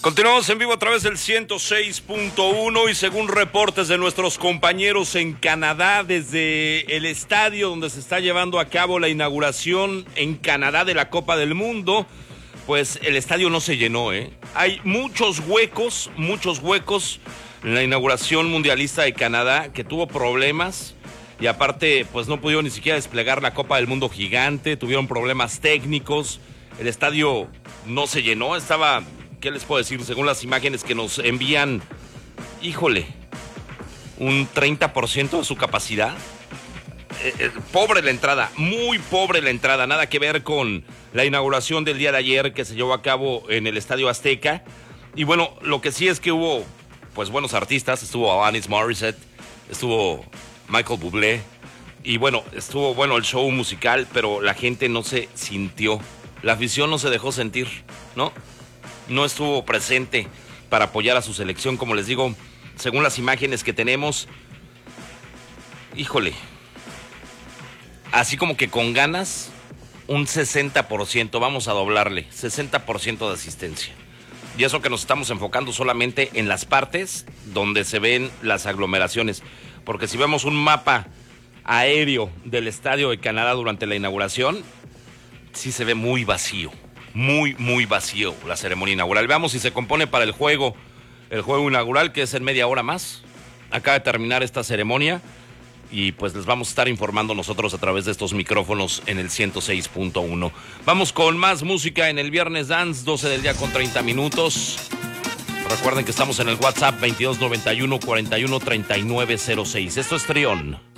Continuamos en vivo a través del 106.1 y según reportes de nuestros compañeros en Canadá, desde el estadio donde se está llevando a cabo la inauguración en Canadá de la Copa del Mundo, pues el estadio no se llenó, ¿eh? Hay muchos huecos en la inauguración mundialista de Canadá que tuvo problemas y aparte pues no pudieron ni siquiera desplegar la Copa del Mundo gigante, tuvieron problemas técnicos, el estadio no se llenó, estaba... ¿Qué les puedo decir? Según las imágenes que nos envían, híjole, un 30% de su capacidad. Pobre la entrada, muy pobre la entrada. Nada que ver con la inauguración del día de ayer que se llevó a cabo en el Estadio Azteca. Y bueno, lo que sí es que hubo, pues, buenos artistas. Estuvo Alanis Morissette, estuvo Michael Bublé. Y bueno, estuvo bueno el show musical, pero la gente no se sintió. La afición no se dejó sentir, ¿no? No estuvo presente para apoyar a su selección, como les digo, según las imágenes que tenemos. Híjole, así como que con ganas, un 60%, vamos a doblarle, 60% de asistencia. Y eso que nos estamos enfocando solamente en las partes donde se ven las aglomeraciones, porque si vemos un mapa aéreo del Estadio de Canadá durante la inauguración, sí se ve muy vacío. Muy vacío la ceremonia inaugural. Veamos si se compone para el juego inaugural, que es en media hora más. Acaba de terminar esta ceremonia y pues les vamos a estar informando nosotros a través de estos micrófonos en el 106.1. Vamos con más música en el Viernes Dance, 12 del día con 30 minutos. Recuerden que estamos en el WhatsApp 2291 41 3906. Esto es Trión.